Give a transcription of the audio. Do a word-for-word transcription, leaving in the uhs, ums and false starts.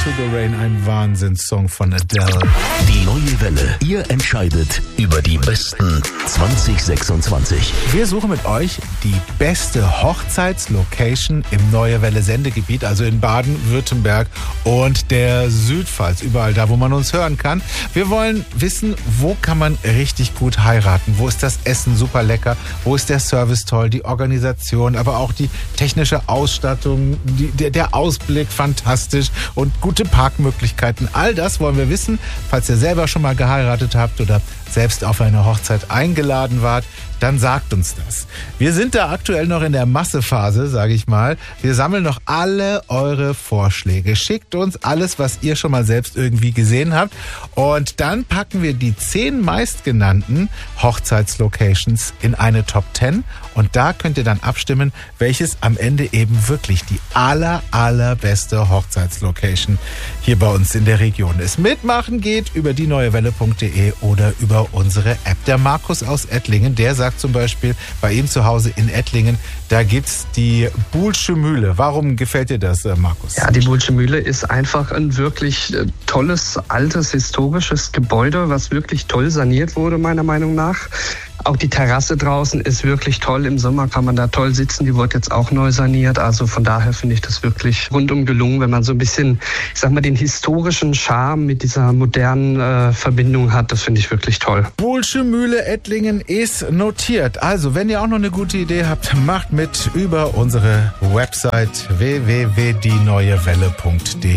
to the Rain, ein Wahnsinnssong von Adele. Die neue Welle. Ihr entscheidet über die besten zwanzig sechsundzwanzig. Wir suchen mit euch die beste Hochzeitslocation im Neue Welle Sendegebiet, also in Baden-Württemberg und der Südpfalz, überall da, wo man uns hören kann. Wir wollen wissen, wo kann man richtig gut heiraten? Wo ist das Essen super lecker? Wo ist der Service toll? Die Organisation, aber auch die technische Ausstattung, die, der, der Ausblick fantastisch und gute Parkmöglichkeiten. All das wollen wir wissen, falls ihr selber schon mal geheiratet habt oder selbst auf eine Hochzeit eingeladen wart, dann sagt uns das. Wir sind da aktuell noch in der Massephase, sage ich mal. Wir sammeln noch alle eure Vorschläge. Schickt uns alles, was ihr schon mal selbst irgendwie gesehen habt. Und dann packen wir die zehn meistgenannten Hochzeitslocations in eine Top zehn. Und da könnt ihr dann abstimmen, welches am Ende eben wirklich die aller, allerbeste Hochzeitslocation hier bei uns in der Region ist. Mitmachen geht über die neue welle punkt de oder über unsere App. Der Markus aus Ettlingen, der sagt zum Beispiel, bei ihm zu Hause in Ettlingen, da gibt's die Buhlsche Mühle. Warum gefällt dir das, Markus? Ja, die Buhlsche Mühle ist einfach ein wirklich tolles, altes, historisches Gebäude, was wirklich toll saniert wurde, meiner Meinung nach. Auch die Terrasse draußen ist wirklich toll. Im Sommer kann man da toll sitzen. Die wurde jetzt auch neu saniert. Also von daher finde ich das wirklich rundum gelungen, wenn man so ein bisschen, ich sag mal, den historischen Charme mit dieser modernen äh, Verbindung hat. Das finde ich wirklich toll. Buhlsche Mühle Ettlingen ist notiert. Also, wenn ihr auch noch eine gute Idee habt, macht mit über unsere Website w w w punkt die neue welle punkt de.